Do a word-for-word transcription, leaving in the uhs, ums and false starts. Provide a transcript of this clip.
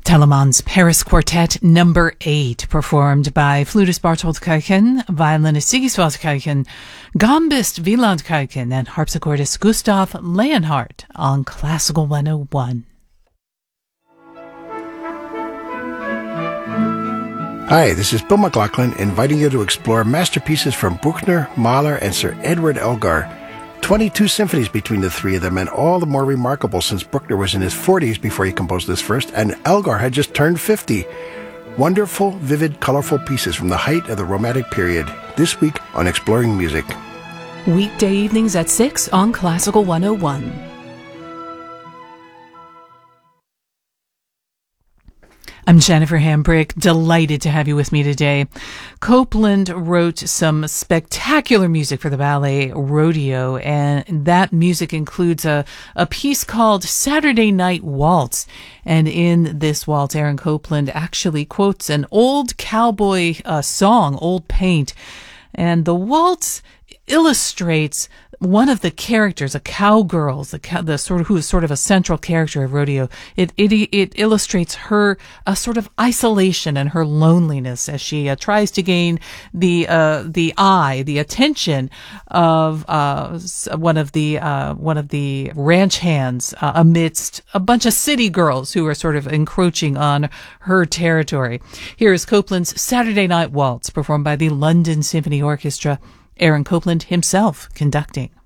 Telemann's Paris Quartet number eight, performed by flutist Bartold Kuiken, violinist Sigiswald Kuiken, gambist Wieland Kuiken, and harpsichordist Gustav Leonhardt on Classical one oh one. Hi, this is Bill McLaughlin inviting you to explore masterpieces from Bruckner, Mahler, and Sir Edward Elgar. twenty-two symphonies between the three of them, and all the more remarkable since Bruckner was in his forties before he composed this first, and Elgar had just turned fifty. Wonderful, vivid, colorful pieces from the height of the Romantic period, this week on Exploring Music. Weekday evenings at six on Classical one oh one. I'm Jennifer Hambrick, delighted to have you with me today. Copland wrote some spectacular music for the ballet Rodeo, and that music includes a, a piece called Saturday Night Waltz. And in this waltz, Aaron Copland actually quotes an old cowboy uh, song, Old Paint. And the waltz illustrates one of the characters, a cowgirl, the, cow, the sort of who is sort of a central character of Rodeo. It it it illustrates her a sort of isolation and her loneliness as she uh, tries to gain the uh, the eye, the attention of uh, one of the uh, one of the ranch hands uh, amidst a bunch of city girls who are sort of encroaching on her territory. Here is Copland's Saturday Night Waltz, performed by the London Symphony Orchestra. Aaron Copland himself conducting.